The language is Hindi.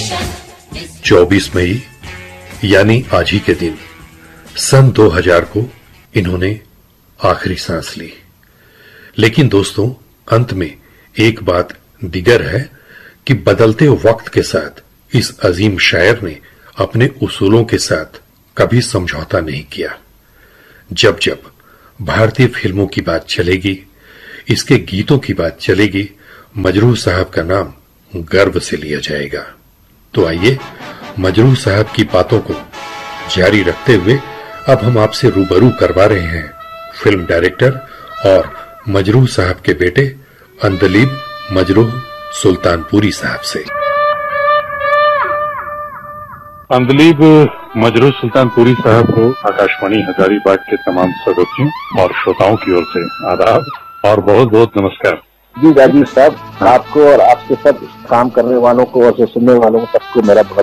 24 मई यानी आज ही के दिन सन 2000 को इन्होंने आखिरी सांस ली। लेकिन दोस्तों, अंत में एक बात दिगर है कि बदलते वक्त के साथ इस अजीम शायर ने अपने उसूलों के साथ कभी समझौता नहीं किया। जब जब भारतीय फिल्मों की बात चलेगी, इसके गीतों की बात चलेगी, मजरूह साहब का नाम गर्व से लिया जाएगा। तो आइए मजरूह साहब की बातों को जारी रखते हुए अब हम आपसे रूबरू करवा रहे हैं फिल्म डायरेक्टर और मजरूह साहब के बेटे अंदलीब मजरूह सुल्तानपुरी साहब से। अंदलीब मजरूह सुल्तानपुरी साहब को आकाशवाणी हजारीबाग के तमाम सदस्यों और श्रोताओं की ओर से आदाब और बहुत बहुत नमस्कार। जी राजीव साहब, आपको और आपके सब काम करने वालों को और सुनने वालों को सबको मेरा बहुत